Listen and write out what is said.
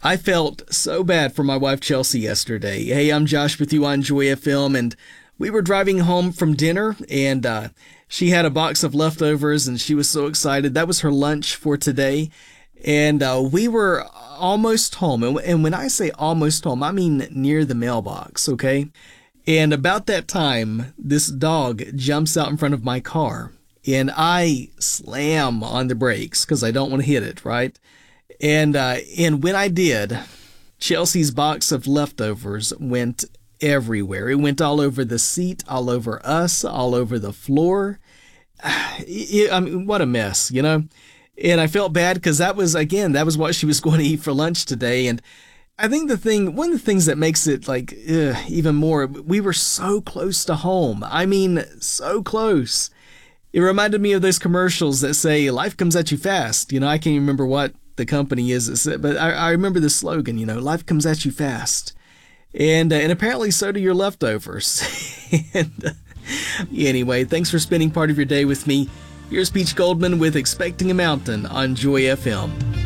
I felt so bad for my wife Chelsea yesterday. Hey, I'm Josh with you on Joy FM, and we were driving home from dinner, and she had a box of leftovers, and she was so excited. That was her lunch for today, and we were almost home. And when I say almost home, I mean near the mailbox, okay? And about that time, this dog jumps out in front of my car, and I slam on the brakes because I don't want to hit it, right? And when I did, Chelsea's box of leftovers went everywhere. It went all over the seat, all over us, all over the floor. I mean, what a mess, you know? And I felt bad because that was what she was going to eat for lunch today. And I think one of the things that makes it like even more, we were so close to home. I mean, so close. It reminded me of those commercials that say, life comes at you fast. You know, I can't even remember what the company is, but I remember the slogan, you know, life comes at you fast. And apparently so do your leftovers. And anyway, thanks for spending part of your day with me. Here's Peach Goldman with Expecting a Mountain on Joy FM.